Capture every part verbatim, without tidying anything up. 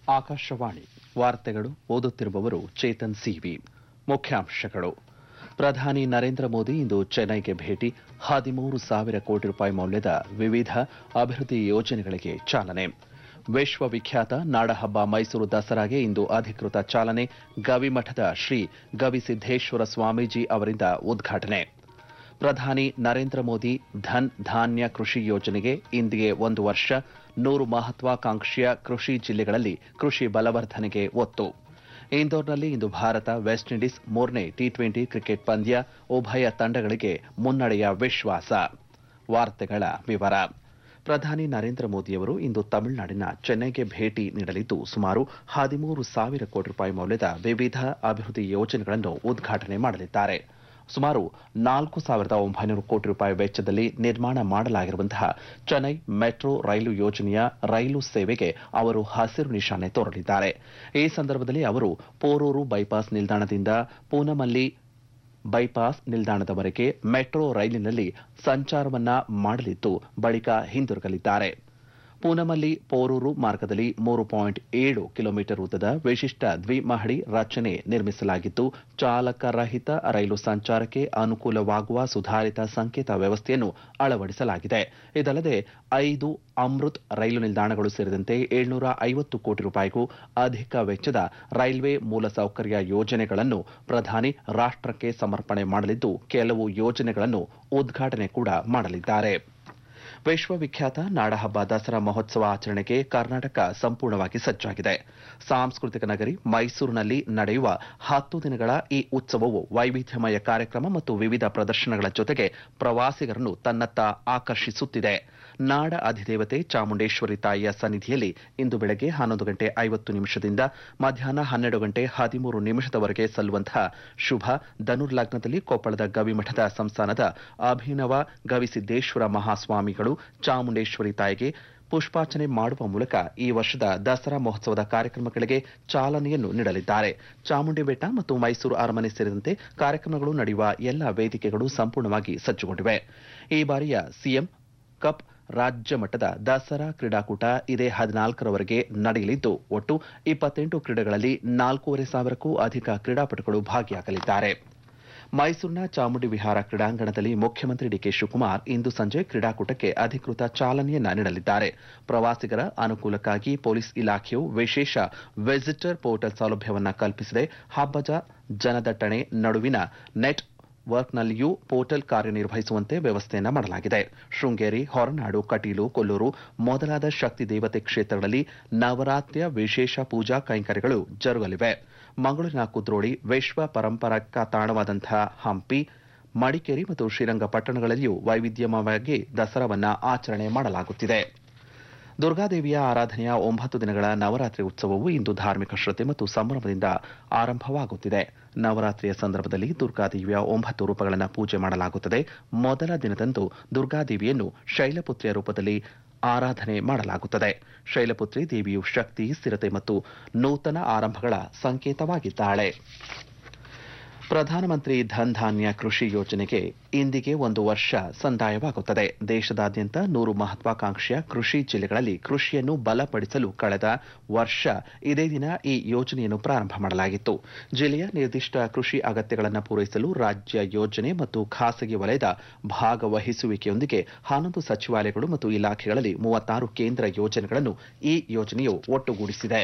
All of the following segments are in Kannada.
ಆಕಾಶವಾಣಿ ವಾರ್ತೆಗಳು ಓದುತ್ತಿರುವವರು ಚೇತನ್ ಸಿವಿ. ಮುಖ್ಯಾಂಶಗಳು. ಪ್ರಧಾನಿ ನರೇಂದ್ರ ಮೋದಿ ಇಂದು ಚೆನ್ನೈಗೆ ಭೇಟಿ, ಹದಿಮೂರು ಸಾವಿರ ಕೋಟಿ ರೂಪಾಯಿ ಮೌಲ್ಯದ ವಿವಿಧ ಅಭಿವೃದ್ಧಿ ಯೋಜನೆಗಳಿಗೆ ಚಾಲನೆ. ವಿಶ್ವವಿಖ್ಯಾತ ನಾಡಹಬ್ಬ ಮೈಸೂರು ದಸರಾಗೆ ಇಂದು ಅಧಿಕೃತ ಚಾಲನೆ. ಗವಿಮಠದ ಶ್ರೀ ಗವಿಸಿದ್ದೇಶ್ವರ ಸ್ವಾಮೀಜಿ ಅವರಿಂದ ಉದ್ಘಾಟನೆ. ಪ್ರಧಾನಿ ನರೇಂದ್ರ ಮೋದಿ ಧನ್ ಧಾನ್ಯ ಕೃಷಿ ಯೋಜನೆಗೆ ಇಂದಿಗೆ ಒಂದು ವರ್ಷ. ನೂರು ಮಹತ್ವಾಕಾಂಕ್ಷೆಯ ಕೃಷಿ ಜಿಲ್ಲೆಗಳಲ್ಲಿ ಕೃಷಿ ಬಲವರ್ಧನೆಗೆ ಒತ್ತು. ಇಂದೋರ್ನಲ್ಲಿ ಇಂದು ಭಾರತ ವೆಸ್ಟ್ ಇಂಡೀಸ್ ಮೂರನೇ ಟಿ ಟ್ವೆಂಟಿ ಕ್ರಿಕೆಟ್ ಪಂದ್ಯ. ಉಭಯ ತಂಡಗಳಿಗೆ ಮುನ್ನಡೆಯ ವಿಶ್ವಾಸ. ವಾರ್ತೆಗಳ ವಿವರ. ಪ್ರಧಾನಿ ನರೇಂದ್ರ ಮೋದಿಯವರು ಇಂದು ತಮಿಳುನಾಡಿನ ಚೆನ್ನೈಗೆ ಭೇಟಿ ನೀಡಲಿದ್ದು, ಸುಮಾರು ಹದಿಮೂರು ಸಾವಿರ ಕೋಟಿ ರೂಪಾಯಿ ಮೌಲ್ಯದ ವಿವಿಧ ಅಭಿವೃದ್ಧಿ ಯೋಜನೆಗಳನ್ನು ಉದ್ಘಾಟನೆ ಮಾಡಲಿದ್ದಾರೆ. ಸುಮಾರು ನಾಲ್ಕು ಸಾವಿರದ ಒಂಬೈನೂರು ಕೋಟಿ ರೂಪಾಯಿ ವೆಚ್ಚದಲ್ಲಿ ನಿರ್ಮಾಣ ಮಾಡಲಾಗಿರುವಂತಹ ಚೆನ್ನೈ ಮೆಟ್ರೋ ರೈಲು ಯೋಜನೆಯ ರೈಲು ಸೇವೆಗೆ ಅವರು ಹಸಿರು ನಿಶಾನೆ ತೋರಲಿದ್ದಾರೆ. ಈ ಸಂದರ್ಭದಲ್ಲಿ ಅವರು ಪೋರೂರು ಬೈಪಾಸ್ ನಿಲ್ದಾಣದಿಂದ ಪೂನಮಲ್ಲಿ ಬೈಪಾಸ್ ನಿಲ್ದಾಣದವರೆಗೆ ಮೆಟ್ರೋ ರೈಲಿನಲ್ಲಿ ಸಂಚಾರವನ್ನ ಮಾಡಲಿದ್ದು, ಬಳಿಕ ಹಿಂದಿರುಗಲಿದ್ದಾರೆ. ಪೂನಮಲ್ಲಿ ಪೋರೂರು ಮಾರ್ಗದಲ್ಲಿ ಮೂರು ಪಾಯಿಂಟ್ ಏಳು ಕಿಲೋಮೀಟರ್ ಉದ್ದದ ವಿಶಿಷ್ಟ ದ್ವಿಮಹಡಿ ರಚನೆ ನಿರ್ಮಿಸಲಾಗಿದ್ದು, ಚಾಲಕರಹಿತ ರೈಲು ಸಂಚಾರಕ್ಕೆ ಅನುಕೂಲವಾಗುವ ಸುಧಾರಿತ ಸಂಕೇತ ವ್ಯವಸ್ಥೆಯನ್ನು ಅಳವಡಿಸಲಾಗಿದೆ. ಇದಲ್ಲದೆ ಐದು ಅಮೃತ್ ರೈಲು ನಿಲ್ದಾಣಗಳು ಸೇರಿದಂತೆ ಏಳ್ನೂರ ಐವತ್ತು ಕೋಟಿ ರೂಪಾಯಿಗೂ ಅಧಿಕ ವೆಚ್ಚದ ರೈಲ್ವೆ ಮೂಲಸೌಕರ್ಯ ಯೋಜನೆಗಳನ್ನು ಪ್ರಧಾನಿ ರಾಷ್ಟಕ್ಕೆ ಸಮರ್ಪಣೆ ಮಾಡಲಿದ್ದು, ಕೆಲವು ಯೋಜನೆಗಳನ್ನು ಉದ್ಘಾಟನೆ ಕೂಡ ಮಾಡಲಿದ್ದಾರೆ. ವಿಶ್ವವಿಖ್ಯಾತ ನಾಡಹಬ್ಬ ದಸರಾ ಮಹೋತ್ಸವ ಆಚರಣೆಗೆ ಕರ್ನಾಟಕ ಸಂಪೂರ್ಣವಾಗಿ ಸಜ್ಜಾಗಿದೆ. ಸಾಂಸ್ಕೃತಿಕ ನಗರಿ ಮೈಸೂರಿನಲ್ಲಿ ನಡೆಯುವ ಹತ್ತು ದಿನಗಳ ಈ ಉತ್ಸವವು ವೈವಿಧ್ಯಮಯ ಕಾರ್ಯಕ್ರಮ ಮತ್ತು ವಿವಿಧ ಪ್ರದರ್ಶನಗಳ ಜೊತೆಗೆ ಪ್ರವಾಸಿಗರನ್ನು ತನ್ನತ್ತ ಆಕರ್ಷಿಸುತ್ತಿದೆ. ನಾಡ ಅಧಿದೇವತೆ ಚಾಮುಂಡೇಶ್ವರಿ ತಾಯಿಯ ಸನ್ನಿಧಿಯಲ್ಲಿ ಇಂದು ಬೆಳಗ್ಗೆ ಹನ್ನೊಂದು ಗಂಟೆ ಐವತ್ತು ನಿಮಿಷದಿಂದ ಮಧ್ಯಾಹ್ನ ಹನ್ನೆರಡು ಗಂಟೆ ಹದಿಮೂರು ನಿಮಿಷದವರೆಗೆ ಸಲ್ಲುವಂತಹ ಶುಭ ಧನುರ್ಲಗ್ನದಲ್ಲಿ ಕೊಪ್ಪಳದ ಗವಿಮಠದ ಸಂಸ್ಥಾನದ ಅಭಿನವ ಗವಿಸಿದ್ದೇಶ್ವರ ಮಹಾಸ್ವಾಮಿಗಳು ಚಾಮುಂಡೇಶ್ವರಿ ತಾಯಿಗೆ ಪುಷ್ಪಾರ್ಚನೆ ಮಾಡುವ ಮೂಲಕ ಈ ವರ್ಷದ ದಸರಾ ಮಹೋತ್ಸವದ ಕಾರ್ಯಕ್ರಮಗಳಿಗೆ ಚಾಲನೆಯನ್ನು ನೀಡಲಿದ್ದಾರೆ. ಚಾಮುಂಡಿ ಬೆಟ್ಟ ಮತ್ತು ಮೈಸೂರು ಅರಮನೆ ಸೇರಿದಂತೆ ಕಾರ್ಯಕ್ರಮಗಳು ನಡೆಯುವ ಎಲ್ಲ ವೇದಿಕೆಗಳು ಸಂಪೂರ್ಣವಾಗಿ ಸಜ್ಜುಗೊಂಡಿವೆ. ಈ ಬಾರಿಯ ಸಿಎಂ ಕಪ್ ರಾಜ್ಯ ಮಟ್ಟದ ದಸರಾ ಕ್ರೀಡಾಕೂಟ ಇದೇ ಹದಿನಾಲ್ಕರವರೆಗೆ ನಡೆಯಲಿದ್ದು, ಒಟ್ಟು ಇಪ್ಪತ್ತೆಂಟು ಕ್ರೀಡೆಗಳಲ್ಲಿ ನಾಲ್ಕೂವರೆ ಸಾವಿರಕ್ಕೂ ಅಧಿಕ ಕ್ರೀಡಾಪಟುಗಳು ಭಾಗಿಯಾಗಲಿದ್ದಾರೆ. ಮೈಸೂರಿನ ಚಾಮುಂಡಿ ವಿಹಾರ ಕ್ರೀಡಾಂಗಣದಲ್ಲಿ ಮುಖ್ಯಮಂತ್ರಿ ಡಿಕೆ ಶಿವಕುಮಾರ್ ಇಂದು ಸಂಜೆ ಕ್ರೀಡಾಕೂಟಕ್ಕೆ ಅಧಿಕೃತ ಚಾಲನೆಯನ್ನ ನೀಡಲಿದ್ದಾರೆ. ಪ್ರವಾಸಿಗರ ಅನುಕೂಲಕ್ಕಾಗಿ ಪೊಲೀಸ್ ಇಲಾಖೆಯು ವಿಶೇಷ ವಿಸಿಟರ್ ಪೋರ್ಟಲ್ ಸೌಲಭ್ಯವನ್ನ ಕಲ್ಪಿಸಿದೆ. ಹಬ್ಬದ ಜನದಟ್ಟಣೆ ನಡುವಿನ ನೆಟ್ ವರ್ಕ್ನಲ್ಲಿಯೂ ಪೋರ್ಟಲ್ ಕಾರ್ಯನಿರ್ವಹಿಸುವಂತೆ ವ್ಯವಸ್ಥೆಯನ್ನ ಮಾಡಲಾಗಿದೆ. ಶೃಂಗೇರಿ, ಹೊರನಾಡು, ಕಟೀಲು, ಕೊಲ್ಲೂರು ಮೊದಲಾದ ಶಕ್ತಿ ದೇವತೆ ಕ್ಷೇತ್ರಗಳಲ್ಲಿ ನವರಾತ್ರಿಯ ವಿಶೇಷ ಪೂಜಾ ಕೈಂಕರ್ಯಗಳು ಜರುಗಲಿವೆ. ಮಂಗಳೂರಿನ ಕುದ್ರೋಳಿ, ವಿಶ್ವ ಪರಂಪರಾಕ ತಾಣವಾದಂತಹ ಹಂಪಿ, ಮಡಿಕೇರಿ ಮತ್ತು ಶ್ರೀರಂಗಪಟ್ಟಣಗಳಲ್ಲಿಯೂ ವೈವಿಧ್ಯಮಯವಾಗಿ ದಸರಾವನ್ನ ಆಚರಣೆ ಮಾಡಲಾಗುತ್ತಿದೆ. ದುರ್ಗಾದೇವಿಯ ಆರಾಧನೆಯ ಒಂಬತ್ತು ದಿನಗಳ ನವರಾತ್ರಿ ಉತ್ಸವವು ಇಂದು ಧಾರ್ಮಿಕ ಶ್ರದ್ಧೆ ಮತ್ತು ಸಂಭ್ರಮದಿಂದ ಆರಂಭವಾಗುತ್ತಿದೆ. ನವರಾತ್ರಿಯ ಸಂದರ್ಭದಲ್ಲಿ ದುರ್ಗಾದೇವಿಯ ಒಂಬತ್ತು ರೂಪಗಳನ್ನು ಪೂಜೆ ಮಾಡಲಾಗುತ್ತದೆ. ಮೊದಲ ದಿನದಂದು ದುರ್ಗಾದೇವಿಯನ್ನು ಶೈಲಪುತ್ರಿಯ ರೂಪದಲ್ಲಿ ಆರಾಧನೆ ಮಾಡಲಾಗುತ್ತದೆ. ಶೈಲಪುತ್ರಿ ದೇವಿಯು ಶಕ್ತಿ, ಸ್ಥಿರತೆ ಮತ್ತು ನೂತನ ಆರಂಭಗಳ ಸಂಕೇತವಾಗಿದ್ದಾಳೆ. ಪ್ರಧಾನಮಂತ್ರಿ ಧನ್ ಧಾನ್ಯ ಕೃಷಿ ಯೋಜನೆಗೆ ಇಂದಿಗೆ ಒಂದು ವರ್ಷ ಸಂದಾಯವಾಗುತ್ತದೆ. ದೇಶದಾದ್ಯಂತ ನೂರು ಮಹತ್ವಾಕಾಂಕ್ಷೆಯ ಕೃಷಿ ಜಿಲ್ಲೆಗಳಲ್ಲಿ ಕೃಷಿಯನ್ನು ಬಲಪಡಿಸಲು ಕಳೆದ ವರ್ಷ ಇದೇ ದಿನ ಈ ಯೋಜನೆಯನ್ನು ಪ್ರಾರಂಭ ಮಾಡಲಾಗಿತ್ತು. ಜಿಲ್ಲೆಯ ನಿರ್ದಿಷ್ಟ ಕೃಷಿ ಅಗತ್ಯಗಳನ್ನು ಪೂರೈಸಲು ರಾಜ್ಯ ಯೋಜನೆ ಮತ್ತು ಖಾಸಗಿ ವಲಯದ ಭಾಗವಹಿಸುವಿಕೆಯೊಂದಿಗೆ ಹನ್ನೊಂದು ಸಚಿವಾಲಯಗಳು ಮತ್ತು ಇಲಾಖೆಗಳಲ್ಲಿ ಮೂವತ್ತಾರು ಕೇಂದ್ರ ಯೋಜನೆಗಳನ್ನು ಈ ಯೋಜನೆಯು ಒಟ್ಟುಗೂಡಿಸಿದೆ.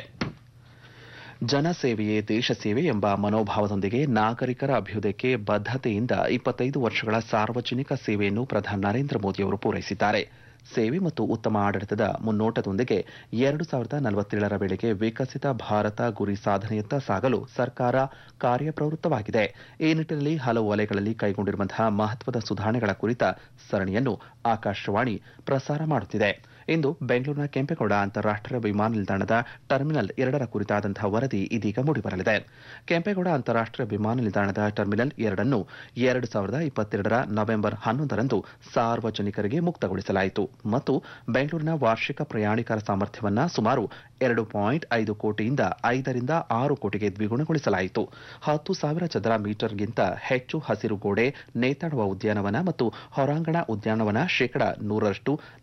ಜನಸೇವೆಯೇ ದೇಶ ಸೇವೆ ಎಂಬ ಮನೋಭಾವದೊಂದಿಗೆ ನಾಗರಿಕರ ಅಭ್ಯುದಯಕ್ಕೆ ಬದ್ಧತೆಯಿಂದ ಇಪ್ಪತ್ತೈದು ವರ್ಷಗಳ ಸಾರ್ವಜನಿಕ ಸೇವೆಯನ್ನು ಪ್ರಧಾನಿ ನರೇಂದ್ರ ಮೋದಿಯವರು ಪೂರೈಸಿದ್ದಾರೆ. ಸೇವೆ ಮತ್ತು ಉತ್ತಮ ಆಡಳಿತದ ಮುನ್ನೋಟದೊಂದಿಗೆ ಎರಡು ಸಾವಿರದ ನಲವತ್ತೇಳರ ವೇಳೆಗೆ ವಿಕಸಿತ ಭಾರತ ಗುರಿ ಸಾಧನೆಯತ್ತ ಸಾಗಲು ಸರ್ಕಾರ ಕಾರ್ಯಪ್ರವೃತ್ತವಾಗಿದೆ. ಈ ನಿಟ್ಟಿನಲ್ಲಿ ಹಲವು ವಲಯಗಳಲ್ಲಿ ಕೈಗೊಂಡಿರುವಂತಹ ಮಹತ್ವದ ಸುಧಾರಣೆಗಳ ಕುರಿತ ಸರಣಿಯನ್ನು ಆಕಾಶವಾಣಿ ಪ್ರಸಾರ ಮಾಡುತ್ತಿದೆ. ಇಂದು ಬೆಂಗಳೂರಿನ ಕೆಂಪೇಗೌಡ ಅಂತಾರಾಷ್ಟೀಯ ವಿಮಾನ ನಿಲ್ದಾಣದ ಟರ್ಮಿನಲ್ ಎರಡರ ಕುರಿತಾದಂತಹ ವರದಿ ಇದೀಗ ಮೂಡಿಬರಲಿದೆ. ಕೆಂಪೇಗೌಡ ಅಂತಾರಾಷ್ಟೀಯ ವಿಮಾನ ನಿಲ್ದಾಣದ ಟರ್ಮಿನಲ್ ಎರಡನ್ನು ಎರಡು ಸಾವಿರದ ಇಪ್ಪತ್ತೆರಡರ ನವೆಂಬರ್ ಹನ್ನೊಂದರಂದು ಸಾರ್ವಜನಿಕರಿಗೆ ಮುಕ್ತಗೊಳಿಸಲಾಯಿತು ಮತ್ತು ಬೆಂಗಳೂರಿನ ವಾರ್ಷಿಕ ಪ್ರಯಾಣಿಕರ ಸಾಮರ್ಥ್ಯವನ್ನ ಸುಮಾರು ಎರಡು ಪಾಯಿಂಟ್ ಐದು ಕೋಟಿಯಿಂದ ಐದರಿಂದ ಆರು ಕೋಟಿಗೆ ದ್ವಿಗುಣಗೊಳಿಸಲಾಯಿತು. ಹತ್ತು ಸಾವಿರ ಚದರ ಮೀಟರ್ಗಿಂತ ಹೆಚ್ಚು ಹಸಿರು ಗೋಡೆ, ನೇತಾಡುವ ಉದ್ಯಾನವನ ಮತ್ತು ಹೊರಾಂಗಣ ಉದ್ಯಾನವನ ಶೇಕಡ ನೂರರಷ್ಟು